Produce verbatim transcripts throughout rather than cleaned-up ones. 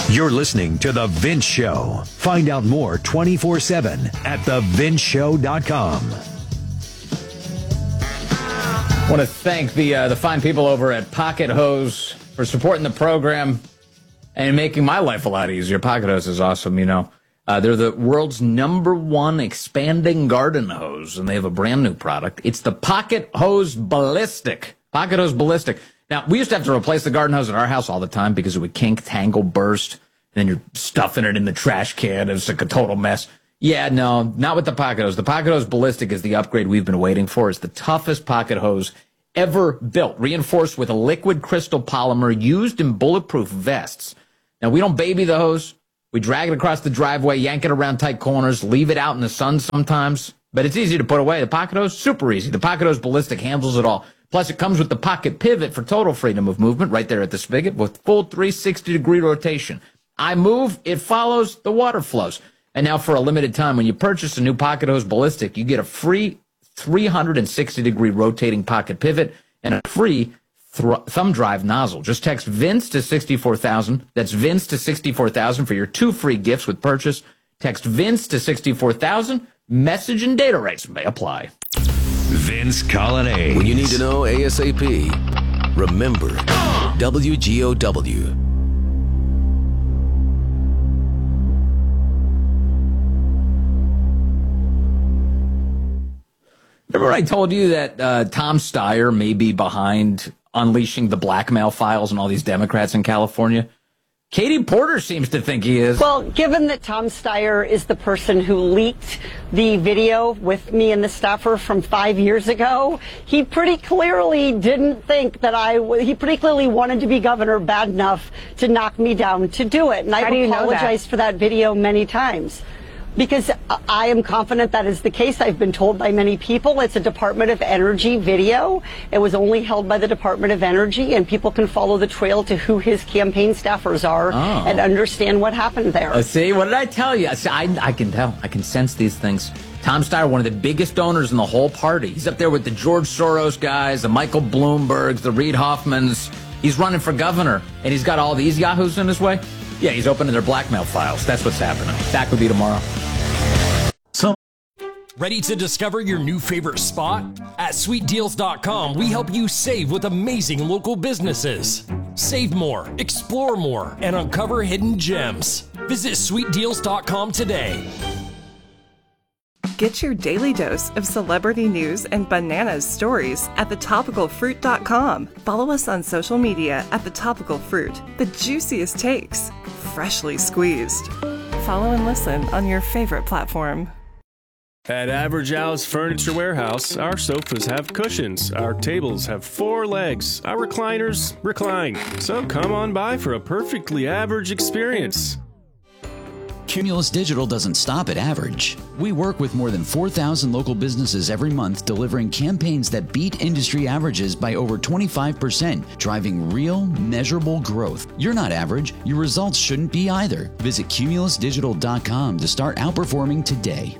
You're listening to The Vince Show. Find out more twenty-four seven at the vince show dot com. I want to thank the uh, the fine people over at Pocket Hose for supporting the program and making my life a lot easier. Pocket Hose is awesome, you know. Uh, they're the world's number one expanding garden hose, and they have a brand new product. It's the Pocket Hose Ballistic. Pocket Hose Ballistic. Now, we used to have to replace the garden hose at our house all the time because it would kink, tangle, burst, and then you're stuffing it in the trash can. It's like a total mess. Yeah, no, not with the Pocket Hose. The Pocket Hose Ballistic is the upgrade we've been waiting for. It's the toughest pocket hose ever built, reinforced with a liquid crystal polymer used in bulletproof vests. Now, we don't baby the hose. We drag it across the driveway, yank it around tight corners, leave it out in the sun sometimes. But it's easy to put away. The Pocket Hose, super easy. The Pocket Hose Ballistic handles it all. Plus, it comes with the pocket pivot for total freedom of movement right there at the spigot with full three sixty degree rotation. I move, it follows, the water flows. And now for a limited time, when you purchase a new Pocket Hose Ballistic, you get a free three hundred sixty degree rotating pocket pivot and a free th- thumb drive nozzle. Just text Vince to sixty-four thousand. That's Vince to sixty-four thousand for your two free gifts with purchase. Text Vince to sixty-four thousand. Message and data rates may apply. Vince Colonnade. When you need to know ASAP, remember W G O W. Remember I told you that uh, Tom Steyer may be behind unleashing the blackmail files and all these Democrats in California? Katie Porter seems to think he is. Well, given that Tom Steyer is the person who leaked the video with me and the staffer from five years ago, he pretty clearly didn't think that I w- he pretty clearly wanted to be governor bad enough to knock me down to do it. And I've apologized for that video many times. Because I am confident that is the case. I've been told by many people it's a Department of Energy video. It was only held by the Department of Energy, and people can follow the trail to who his campaign staffers are oh. and understand what happened there. Uh, see, what did I tell you? See, I, I can tell. I can sense these things. Tom Steyer, one of the biggest donors in the whole party. He's up there with the George Soros guys, the Michael Bloombergs, the Reid Hoffmans. He's running for governor, and he's got all these yahoos in his way. Yeah, he's opening their blackmail files. That's what's happening. Back with you tomorrow. So, ready to discover your new favorite spot? At sweet deals dot com, we help you save with amazing local businesses. Save more, explore more, and uncover hidden gems. Visit sweet deals dot com today. Get your daily dose of celebrity news and bananas stories at the topical fruit dot com. Follow us on social media at The Topical Fruit. The juiciest takes, freshly squeezed. Follow and listen on your favorite platform. At Average Al's Furniture Warehouse, our sofas have cushions, our tables have four legs, our recliners recline. So come on by for a perfectly average experience. Cumulus Digital doesn't stop at average. We work with more than four thousand local businesses every month, delivering campaigns that beat industry averages by over twenty-five percent, driving real, measurable growth. You're not average. Your results shouldn't be either. Visit cumulus digital dot com to start outperforming today.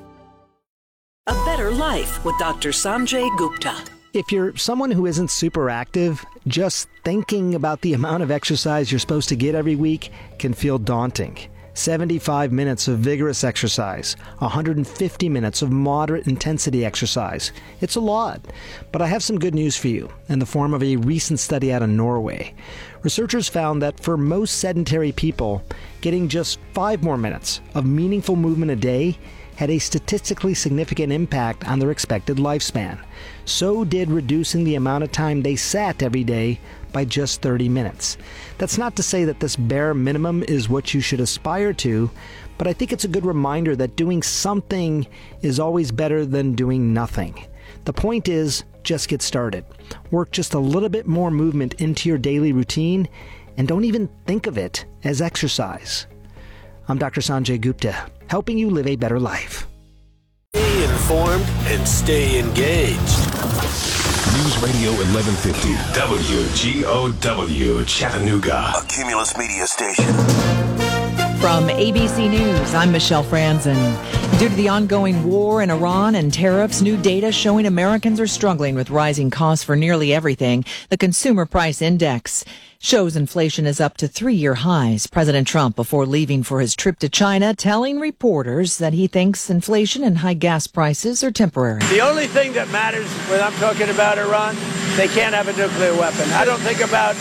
A Better Life with Doctor Sanjay Gupta. If you're someone who isn't super active, just thinking about the amount of exercise you're supposed to get every week can feel daunting. seventy-five minutes of vigorous exercise, one hundred fifty minutes of moderate intensity exercise. It's a lot, but I have some good news for you in the form of a recent study out of Norway. Researchers found that for most sedentary people, getting just five more minutes of meaningful movement a day had a statistically significant impact on their expected lifespan. So did reducing the amount of time they sat every day by just thirty minutes. That's not to say that this bare minimum is what you should aspire to, but I think it's a good reminder that doing something is always better than doing nothing. The point is, just get started. Work just a little bit more movement into your daily routine, and don't even think of it as exercise. I'm Doctor Sanjay Gupta, helping you live a better life. Stay informed and stay engaged. News Radio eleven fifty, W G O W, Chattanooga. A Cumulus Media Station. From A B C News, I'm Michelle Franzen. Due to the ongoing war in Iran and tariffs, new data showing Americans are struggling with rising costs for nearly everything. The Consumer Price Index shows inflation is up to three-year highs. President Trump, before leaving for his trip to China, telling reporters that he thinks inflation and high gas prices are temporary. The only thing that matters when I'm talking about Iran, they can't have a nuclear weapon. I don't think about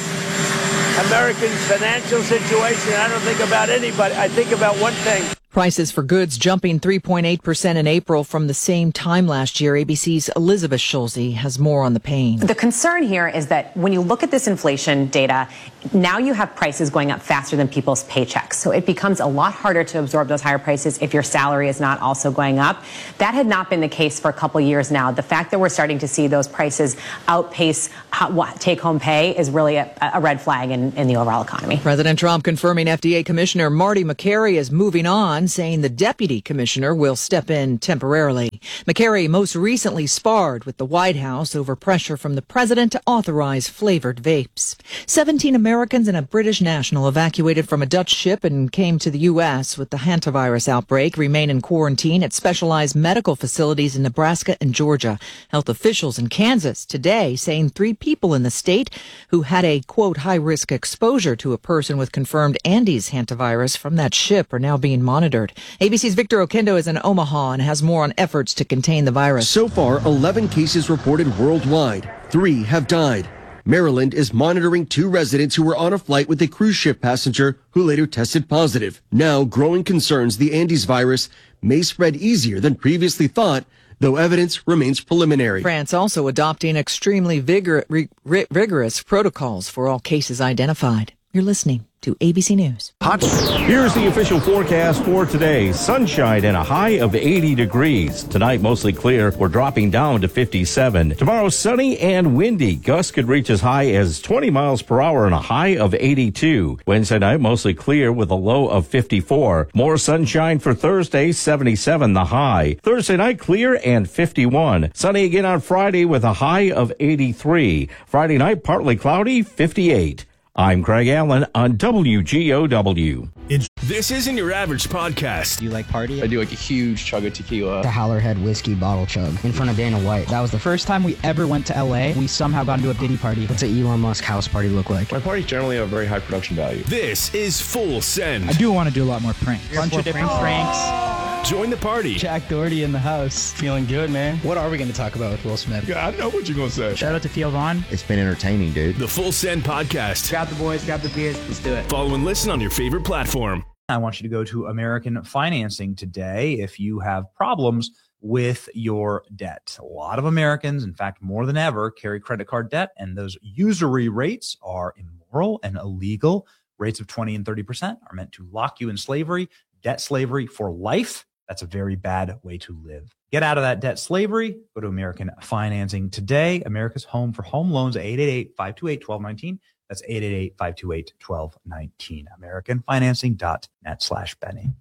Americans' financial situation. I don't think about anybody. I think about one thing. Prices for goods jumping three point eight percent in April from the same time last year. A B C's Elizabeth Schulze has more on the pain. The concern here is that when you look at this inflation data, now you have prices going up faster than people's paychecks. So it becomes a lot harder to absorb those higher prices if your salary is not also going up. That had not been the case for a couple years now. The fact that we're starting to see those prices outpace take-home pay is really a, a red flag in, in the overall economy. President Trump confirming F D A Commissioner Marty Makary is moving on, saying the deputy commissioner will step in temporarily. Makary most recently sparred with the White House over pressure from the president to authorize flavored vapes. seventeen Americans and a British national evacuated from a Dutch ship and came to the U S with the hantavirus outbreak remain in quarantine at specialized medical facilities in Nebraska and Georgia. Health officials in Kansas today saying three people in the state who had a, quote, high-risk exposure to a person with confirmed Andes hantavirus from that ship are now being monitored. A B C's Victor Okendo is in Omaha and has more on efforts to contain the virus. So far, eleven cases reported worldwide. Three have died. Maryland is monitoring two residents who were on a flight with a cruise ship passenger who later tested positive. Now, growing concerns the Andes virus may spread easier than previously thought, though evidence remains preliminary. France also adopting extremely vigor- rig- rigorous protocols for all cases identified. You're listening to A B C News. Hot. Here's the official forecast for today. Sunshine and a high of eighty degrees. Tonight, mostly clear. We're dropping down to fifty-seven. Tomorrow, sunny and windy. Gusts could reach as high as twenty miles per hour and a high of eighty-two. Wednesday night, mostly clear with a low of fifty-four. More sunshine for Thursday, seventy-seven the high. Thursday night, clear and fifty-one. Sunny again on Friday with a high of eighty-three. Friday night, partly cloudy, fifty-eight. I'm Craig Allen on W G O W. This isn't your average podcast. Do you like party? I do like a huge chug of tequila. The Howlerhead whiskey bottle chug in front of Dana White. That was the first time we ever went to L A. We somehow got into a Diddy party. What's an Elon Musk house party look like? My parties generally have very high production value. This is Full Send. I do want to do a lot more pranks. A bunch of different pranks. Join the party. Jack Doherty in the house. Feeling good, man. What are we going to talk about with Will Smith? Yeah, I know what you're going to say. Shout out to Theo Vaughn. It's been entertaining, dude. The Full Send Podcast. Grab the boys, grab the beers. Let's do it. Follow and listen on your favorite platform. I want you to go to American Financing today if you have problems with your debt. A lot of Americans, in fact, more than ever, carry credit card debt, and those usury rates are immoral and illegal. Rates of twenty and thirty percent are meant to lock you in slavery, debt slavery for life. That's a very bad way to live. Get out of that debt slavery. Go to American Financing today. America's home for home loans, eight eight eight, five two eight, one two one nine. That's eight eight eight, five two eight, one two one nine. American Financing dot net slash Benny.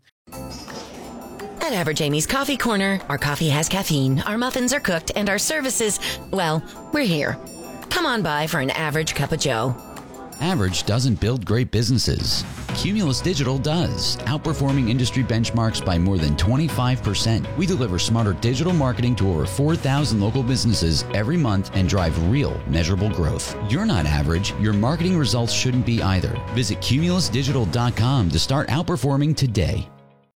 At Average Amy's Coffee Corner, our coffee has caffeine, our muffins are cooked, and our services, well, we're here. Come on by for an average cup of joe. Average doesn't build great businesses. Cumulus Digital does, outperforming industry benchmarks by more than twenty-five percent. We deliver smarter digital marketing to over four thousand local businesses every month and drive real, measurable growth. You're not average. Your marketing results shouldn't be either. Visit cumulus digital dot com to start outperforming today.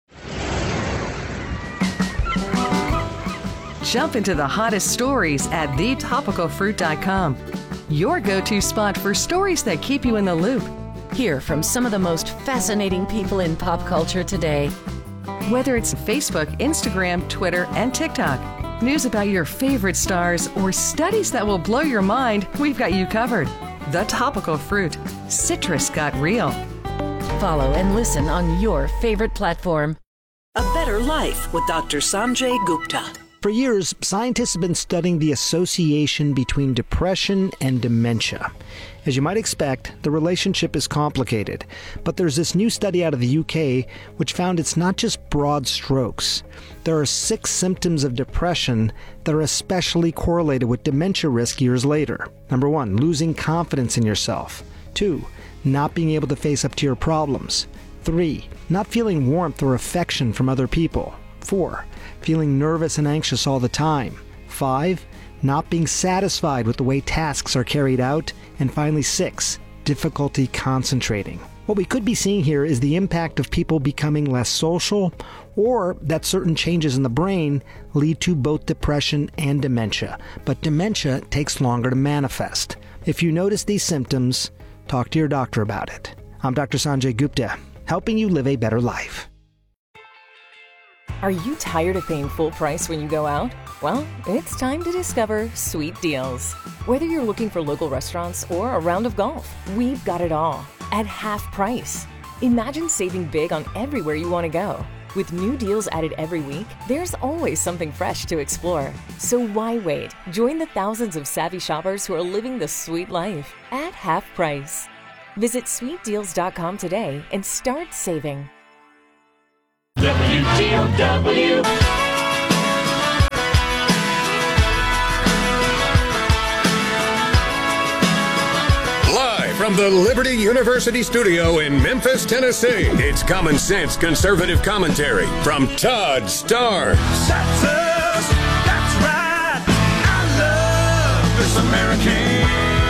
Jump into the hottest stories at the topical fruit dot com. Your go-to spot for stories that keep you in the loop. Hear from some of the most fascinating people in pop culture today. Whether it's Facebook, Instagram, Twitter, and TikTok, news about your favorite stars, or studies that will blow your mind, we've got you covered. The Topical Fruit. Citrus got real. Follow and listen on your favorite platform. A Better Life with Doctor Sanjay Gupta. For years, scientists have been studying the association between depression and dementia. As you might expect, the relationship is complicated, but there's this new study out of the U K which found it's not just broad strokes. There are six symptoms of depression that are especially correlated with dementia risk years later. Number one, losing confidence in yourself. Two, not being able to face up to your problems. Three, not feeling warmth or affection from other people. Four, feeling nervous and anxious all the time. Five, not being satisfied with the way tasks are carried out. And finally, six, difficulty concentrating. What we could be seeing here is the impact of people becoming less social, or that certain changes in the brain lead to both depression and dementia. But dementia takes longer to manifest. If you notice these symptoms, talk to your doctor about it. I'm Doctor Sanjay Gupta, helping you live a better life. Are you tired of paying full price when you go out? Well, it's time to discover Sweet Deals. Whether you're looking for local restaurants or a round of golf, we've got it all at half price. Imagine saving big on everywhere you want to go. With new deals added every week, there's always something fresh to explore. So why wait? Join the thousands of savvy shoppers who are living the sweet life at half price. Visit sweet deals dot com today and start saving. W T O W. Live from the Liberty University studio in Memphis, Tennessee, it's Common Sense Conservative Commentary from Todd Starnes. That's us. That's right. I love this American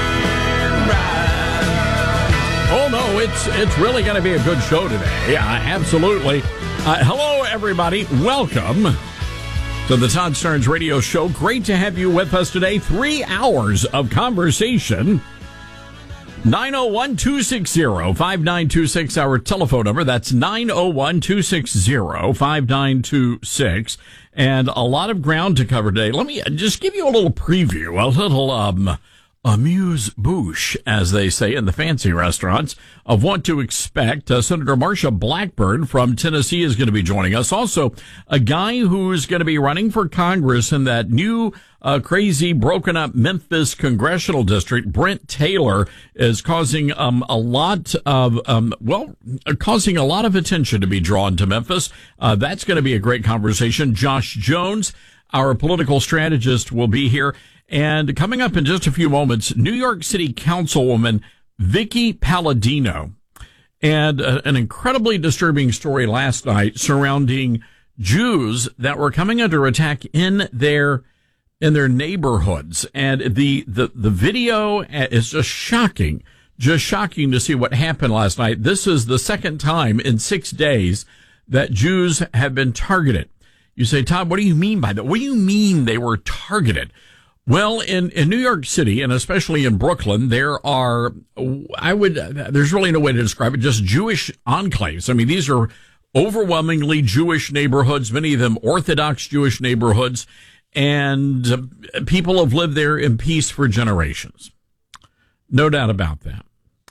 ride. Oh, no, it's, it's really going to be a good show today. Yeah, absolutely. Uh, hello, everybody. Welcome to the Todd Starnes Radio Show. Great to have you with us today. Three hours of conversation. nine oh one, two six zero, five nine two six, our telephone number. That's nine oh one, two six zero, five nine two six. And a lot of ground to cover today. Let me just give you a little preview, a little um, amuse-bouche, as they say in the fancy restaurants, of what to expect. Uh, Senator Marsha Blackburn from Tennessee is going to be joining us. Also, a guy who's going to be running for Congress in that new uh, crazy, broken-up Memphis congressional district. Brent Taylor is causing um, a lot of, um, well, causing a lot of attention to be drawn to Memphis. Uh, that's going to be a great conversation. Josh Jones, our political strategist, will be here. And coming up in just a few moments, New York City Councilwoman Vicky Palladino, and uh, an incredibly disturbing story last night surrounding Jews that were coming under attack in their in their neighborhoods. And the the the video is just shocking, just shocking to see what happened last night. This is the second time in six days that Jews have been targeted. You say, Todd, what do you mean by that? What do you mean they were targeted? Well, in, in New York City, and especially in Brooklyn, there are, I would, there's really no way to describe it, just Jewish enclaves. I mean, these are overwhelmingly Jewish neighborhoods, many of them Orthodox Jewish neighborhoods, and people have lived there in peace for generations. No doubt about that.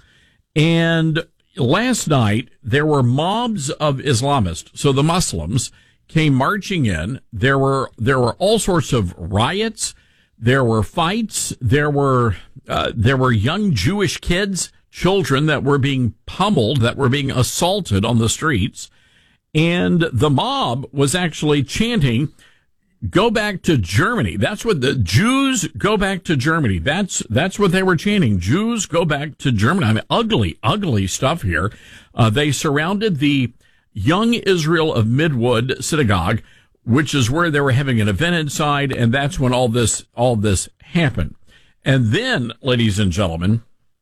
And last night, there were mobs of Islamists, so the Muslims came marching in. There were, there were all sorts of riots. There were fights. There were uh, there were young Jewish kids, children that were being pummeled, that were being assaulted on the streets. And the mob was actually chanting, "Go back to Germany." That's what the Jews go back to Germany. That's that's what they were chanting. Jews go back to Germany. I mean, ugly, ugly stuff here. Uh, they surrounded the Young Israel of Midwood Synagogue, which is where they were having an event inside, and that's when all this all this happened. And then, ladies and gentlemen,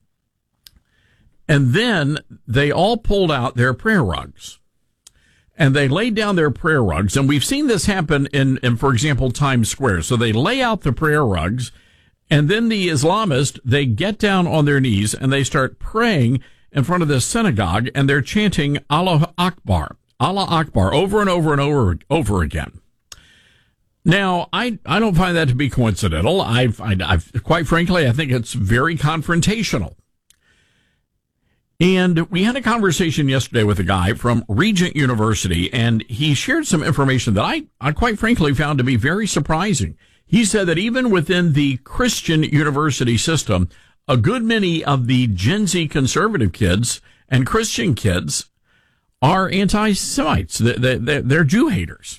and then they all pulled out their prayer rugs. And they laid down their prayer rugs, and we've seen this happen in, in, for example, Times Square. So they lay out the prayer rugs, and then the Islamists, they get down on their knees, and they start praying in front of this synagogue, and they're chanting Allah Akbar. Allah Akbar, over and over and over over again. Now, I, I don't find that to be coincidental. I've, I, I've, quite frankly, I think it's very confrontational. And we had a conversation yesterday with a guy from Regent University, and he shared some information that I, I quite frankly found to be very surprising. He said that even within the Christian university system, a good many of the Gen Z conservative kids and Christian kids are anti-Semites. They're, they're, they're Jew haters.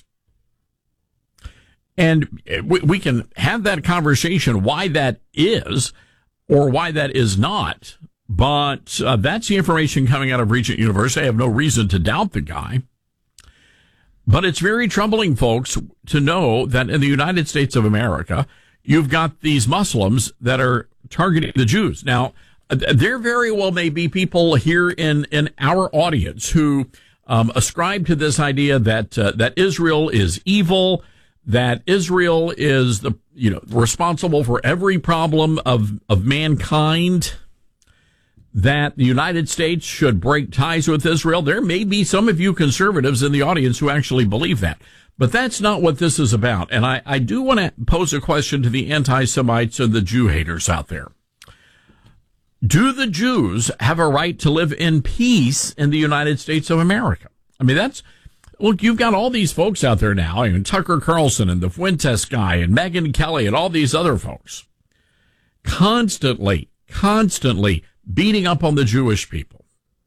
And we, we can have that conversation, why that is or why that is not. But uh, that's the information coming out of Regent University. I have no reason to doubt the guy. But it's very troubling, folks, to know that in the United States of America, you've got these Muslims that are targeting the Jews. Now, there very well may be people here in, in our audience who um, ascribe to this idea that uh, that Israel is evil, that Israel is the you know responsible for every problem of of mankind, that the United States should break ties with Israel. There may be some of you conservatives in the audience who actually believe that. But that's not what this is about. And I, I do want to pose a question to the anti-Semites and the Jew haters out there. Do the Jews have a right to live in peace in the United States of America? I mean, that's, look, you've got all these folks out there now, and Tucker Carlson and the Fuentes guy and Megyn Kelly and all these other folks constantly, constantly beating up on the Jewish people.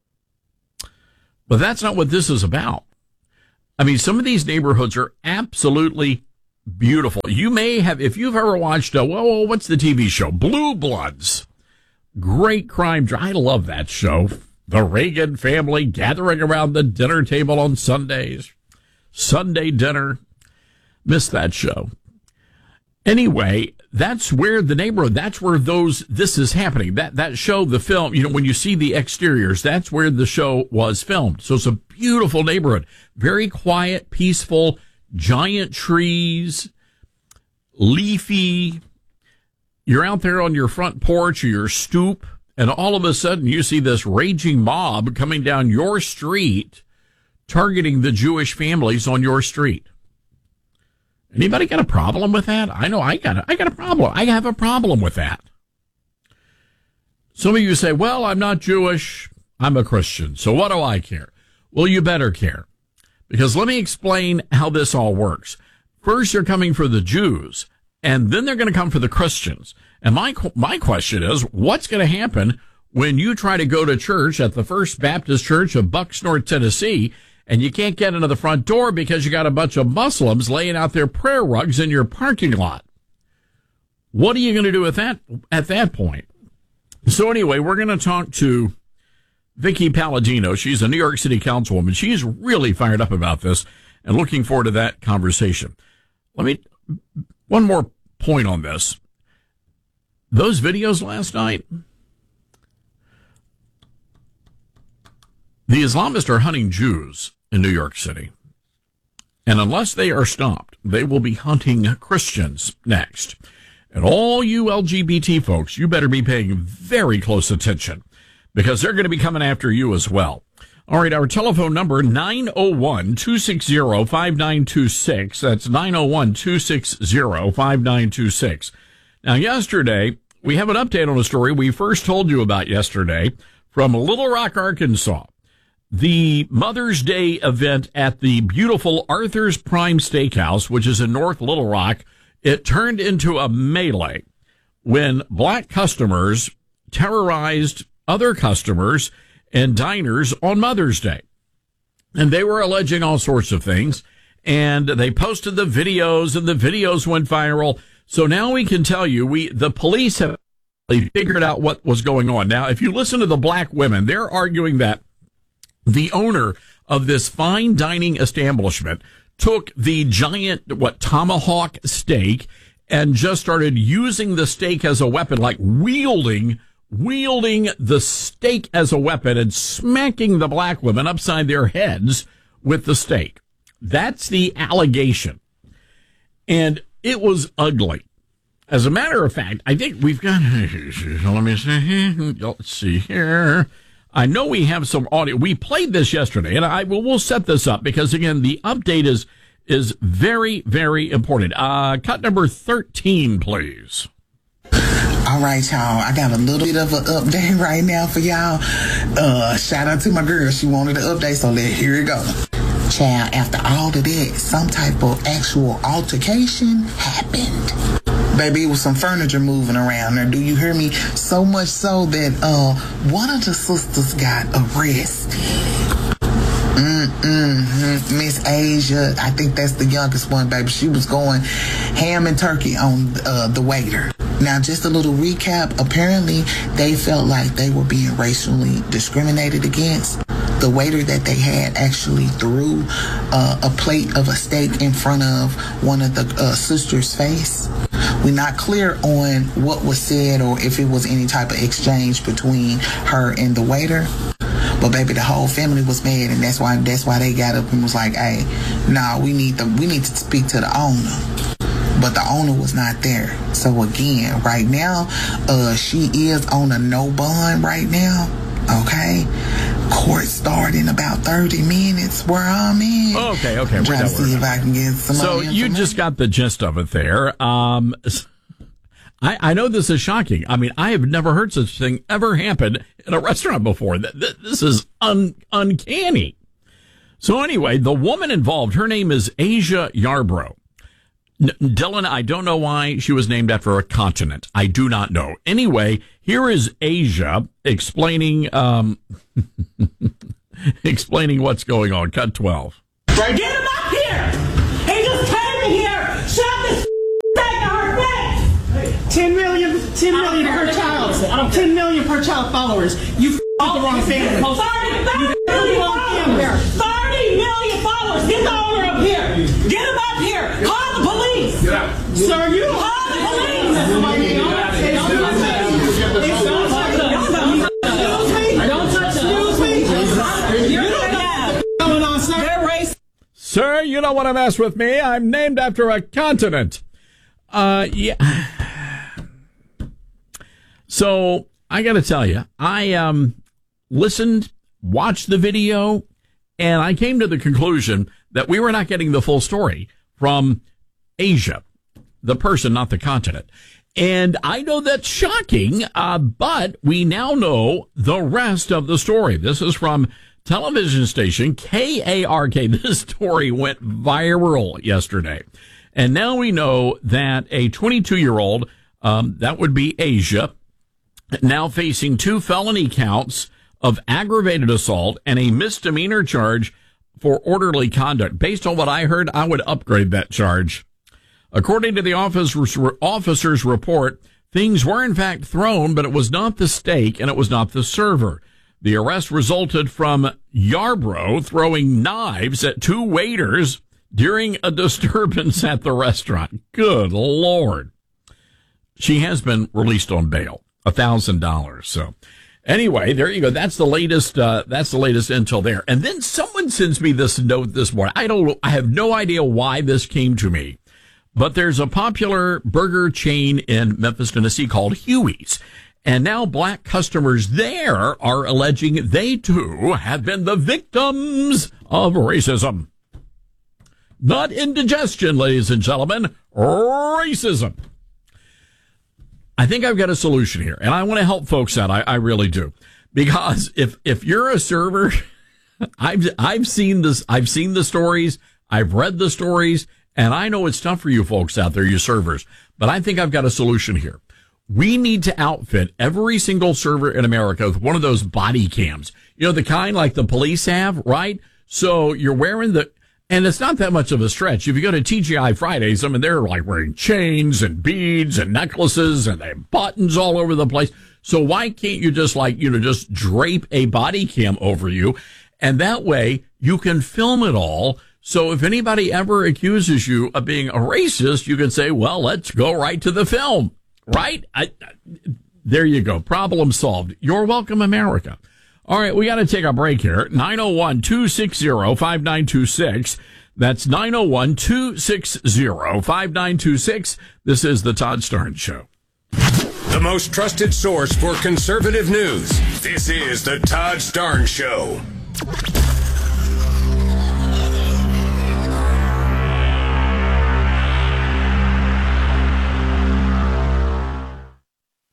But that's not what this is about. I mean, some of these neighborhoods are absolutely beautiful. You may have, if you've ever watched, uh, well, what's the T V show? Blue Bloods. Great crime drama. I love that show. The Reagan family gathering around the dinner table on Sundays. Sunday dinner. Miss that show. Anyway, that's where the neighborhood, that's where those, this is happening. That, that show, the film, you know, when you see the exteriors, that's where the show was filmed. So it's a beautiful neighborhood. Very quiet, peaceful, giant trees, leafy. You're out there on your front porch or your stoop, and all of a sudden you see this raging mob coming down your street, targeting the Jewish families on your street. Anybody got a problem with that? I know I got a, I got a problem. I have a problem with that. Some of you say, well, I'm not Jewish. I'm a Christian. So what do I care? Well, you better care. Because let me explain how this all works. First, they're coming for the Jews, and then they're going to come for the Christians. And my my question is, what's going to happen when you try to go to church at the First Baptist Church of Bucks, North Tennessee, and you can't get into the front door because you got a bunch of Muslims laying out their prayer rugs in your parking lot? What are you going to do at that at that point? So anyway, we're going to talk to Vicki Palladino. She's a New York City councilwoman. She's really fired up about this and looking forward to that conversation. Let me, one more point on this. Those videos last night, the Islamists are hunting Jews in New York City. And unless they are stopped, they will be hunting Christians next. And all you L G B T folks, you better be paying very close attention because they're going to be coming after you as well. All right, our telephone number, nine oh one, two six zero, five nine two six. That's nine oh one, two six zero, five nine two six. Now, yesterday, we have an update on a story we first told you about yesterday from Little Rock, Arkansas. The Mother's Day event at the beautiful Arthur's Prime Steakhouse, which is in North Little Rock, it turned into a melee when black customers terrorized other customers and diners on Mother's Day. And they were alleging all sorts of things, and they posted the videos, and the videos went viral. So now we can tell you, we the police have figured out what was going on. Now, if you listen to the black women, they're arguing that the owner of this fine dining establishment took the giant, what, tomahawk steak and just started using the steak as a weapon, like wielding, wielding the steak as a weapon and smacking the black women upside their heads with the steak. That's the allegation. And it was ugly. As a matter of fact, I think we've got, let me see, let's see here. I know we have some audio. We played this yesterday, and I will we'll set this up because, again, the update is is very, very important. Uh, cut number thirteen, please. All right, y'all. I got a little bit of an update right now for y'all. Uh, shout out to my girl. She wanted an update, so let here it go. Child, after all of that, some type of actual altercation happened. Baby, it was some furniture moving around there. Do you hear me? So much so that uh, one of the sisters got arrested. Mm-mm. Miss Asia, I think that's the youngest one, baby. She was going ham and turkey on uh, the waiter. Now, just a little recap. Apparently, they felt like they were being racially discriminated against. The waiter that they had actually threw uh, a plate of a steak in front of one of the uh, sisters' face. We're not clear on what was said or if it was any type of exchange between her and the waiter. But baby, the whole family was mad, and that's why that's why they got up and was like, "Hey, nah, we need to we need to speak to the owner." But the owner was not there. So again, right now, uh, she is on a no bond right now. Okay, court start in about thirty minutes. Where I'm in. Okay, okay. I'm trying to see if I can get some. So more you just got the gist of it there. Um, I, I know this is shocking. I mean, I have never heard such a thing ever happen in a restaurant before. This is un, uncanny. So anyway, the woman involved, her name is Asia Yarbrough. N- Dylan, I don't know why she was named after a continent. I do not know. Anyway, here is Asia explaining, um, explaining what's going on. Cut twelve. Get him up here! He just came in here, shoved this thing to her face! ten million, ten million per child. ten million per child followers. You f***ed the wrong family. thirty, thirty million followers! thirty million followers! Get the owner up here! Get him up here! Call the police! Get out. Sir, you call the police! Don't touch Excuse me! You don't know what's going on, sir. They're racist. Sir, you don't want to mess with me. I'm named after a continent. Uh, yeah. So I got to tell you, I um listened, watched the video, and I came to the conclusion that we were not getting the full story from Asia, the person, not the continent. And I know that's shocking, uh, but we now know the rest of the story. This is from television station K A R K. This story went viral yesterday. And now we know that a twenty-two-year-old, um, that would be Asia, now facing two felony counts of aggravated assault and a misdemeanor charge for orderly conduct. Based on what I heard, I would upgrade that charge. According to the officer's, officer's report, things were in fact thrown, but it was not the steak and it was not the server. The arrest resulted from Yarbrough throwing knives at two waiters during a disturbance at the restaurant. Good Lord. She has been released on bail, a thousand dollars. So anyway, there you go. That's the latest, uh, that's the latest intel there. And then someone sends me this note this morning. I don't, I have no idea why this came to me, but there's a popular burger chain in Memphis, Tennessee called Huey's. And now black customers there are alleging they too have been the victims of racism. Not indigestion, ladies and gentlemen, racism. I think I've got a solution here, and I want to help folks out. I, I really do. Because if, if you're a server, I've, I've seen this, I've seen the stories, I've read the stories, and I know it's tough for you folks out there, you servers, but I think I've got a solution here. We need to outfit every single server in America with one of those body cams. You know, the kind like the police have, right? So you're wearing the, and it's not that much of a stretch. If you go to T G I Fridays, I mean, they're like wearing chains and beads and necklaces and they have buttons all over the place. So why can't you just like, you know, just drape a body cam over you? And that way you can film it all. So if anybody ever accuses you of being a racist, you can say, well, let's go right to the film. Right? I, I, there you go. Problem solved. You're welcome, America. All right, we got to take a break here. nine oh one, two six zero, five nine two six. That's nine oh one, two six zero, five nine two six. This is the Todd Starnes Show. The most trusted source for conservative news. This is the Todd Starnes Show.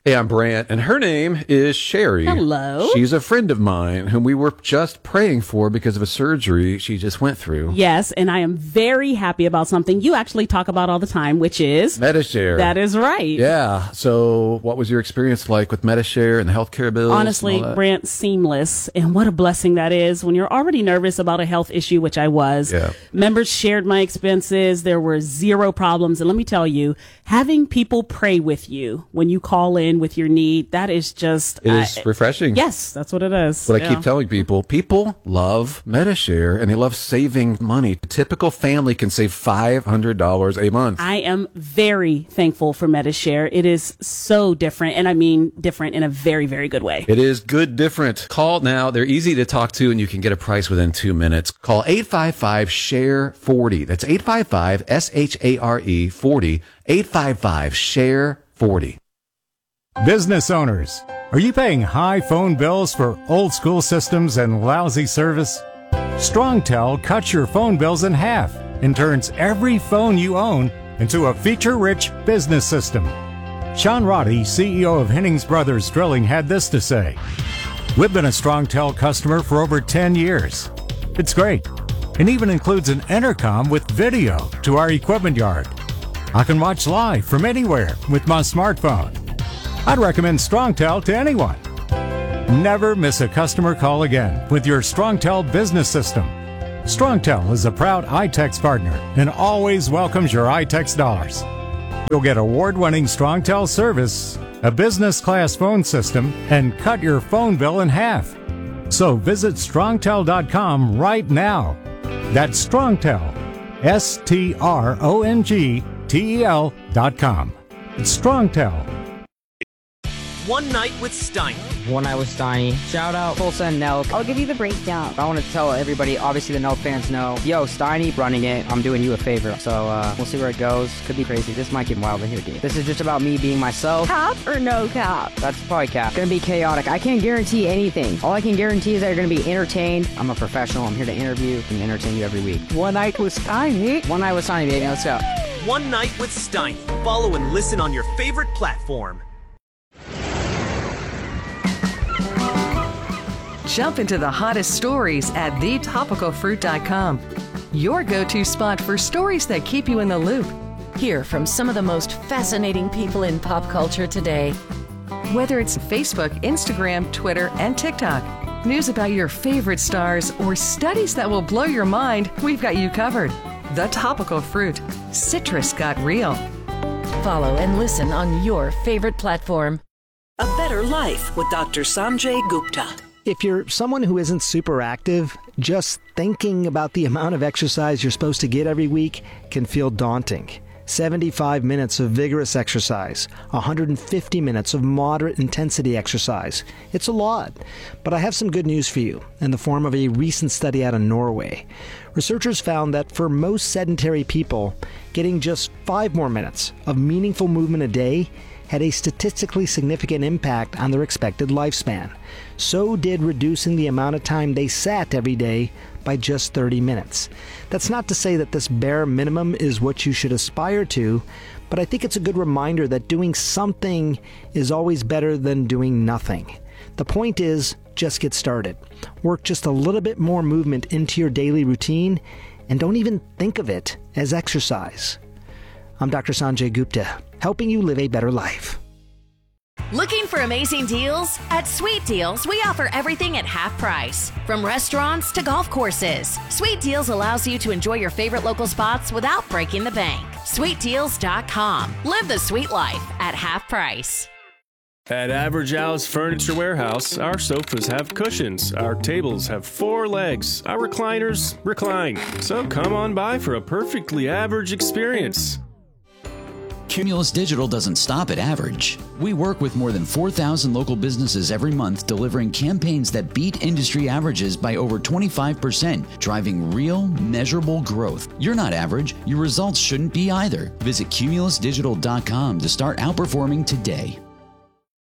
Hey, I'm Brant, and her name is Sherry. Hello. She's a friend of mine whom we were just praying for because of a surgery she just went through. Yes, and I am very happy about something you actually talk about all the time, which is Medi-Share. That is right. Yeah. So what was your experience like with Medi-Share and the healthcare bills? Honestly, Brant, seamless. And what a blessing that is when you're already nervous about a health issue, which I was. Yeah. Members shared my expenses. There were zero problems. And let me tell you, having people pray with you when you call in with your need, that is just... It is uh, refreshing. Yes, that's what it is. What yeah. I keep telling people, people love Medi-Share and they love saving money. A typical family can save five hundred dollars a month. I am very thankful for Medi-Share. It is so different, and I mean different in a very, very good way. It is good different. Call now. They're easy to talk to, and you can get a price within two minutes. Call eight five five, S H A R E forty. That's eight five five, S H A R E forty. eight five five, S H A R E forty. Business owners, are you paying high phone bills for old school systems and lousy service? StrongTel cuts your phone bills in half and turns every phone you own into a feature-rich business system. Sean Roddy, C E O of Hennings Brothers Drilling, had this to say. We've been a StrongTel customer for over ten years. It's great, and even includes an intercom with video to our equipment yard. I can watch live from anywhere with my smartphone. I'd recommend StrongTel to anyone. Never miss a customer call again with your StrongTel business system. StrongTel is a proud iTex partner and always welcomes your iTex dollars. You'll get award-winning StrongTel service, a business-class phone system, and cut your phone bill in half. So visit strongtel dot com right now. That's StrongTel, S T R O N G T E L dot com. It's StrongTel. One Night with Steiny. One Night with Steiny. Shout out Tulsa and Nelk. I'll give you the breakdown. I want to tell everybody, obviously the Nelk fans know, yo, Steiny running it. I'm doing you a favor. So uh, we'll see where it goes. Could be crazy. This might get wild in here, dude. This is just about me being myself. Cap or no cap? That's probably cap. Gonna be chaotic. I can't guarantee anything. All I can guarantee is that you're gonna be entertained. I'm a professional. I'm here to interview and entertain you every week. One Night with Steiny. One Night with Steiny, baby. Let's go. One Night with Steiny. Follow and listen on your favorite platform. Jump into the hottest stories at the topical fruit dot com. Your go-to spot for stories that keep you in the loop. Hear from some of the most fascinating people in pop culture today. Whether it's Facebook, Instagram, Twitter, and TikTok, news about your favorite stars, or studies that will blow your mind, we've got you covered. The Topical Fruit. Citrus got real. Follow and listen on your favorite platform. A Better Life with Doctor Sanjay Gupta. If you're someone who isn't super active, just thinking about the amount of exercise you're supposed to get every week can feel daunting. seventy-five minutes of vigorous exercise, one hundred fifty minutes of moderate intensity exercise. It's a lot, but I have some good news for you in the form of a recent study out of Norway. Researchers found that for most sedentary people, getting just five more minutes of meaningful movement a day had a statistically significant impact on their expected lifespan. So did reducing the amount of time they sat every day by just thirty minutes. That's not to say that this bare minimum is what you should aspire to, but I think it's a good reminder that doing something is always better than doing nothing. The point is, just get started. Work just a little bit more movement into your daily routine, and don't even think of it as exercise. I'm Doctor Sanjay Gupta, helping you live a better life. Looking for amazing deals? At Sweet Deals, we offer everything at half price. From restaurants to golf courses, Sweet Deals allows you to enjoy your favorite local spots without breaking the bank. sweet deals dot com. Live the sweet life at half price. At Average Al's Furniture Warehouse, our sofas have cushions, our tables have four legs, our recliners recline. So come on by for a perfectly average experience. Cumulus Digital doesn't stop at average. We work with more than four thousand local businesses every month, delivering campaigns that beat industry averages by over twenty-five percent, driving real, measurable growth. You're not average. Your results shouldn't be either. Visit cumulus digital dot com to start outperforming today.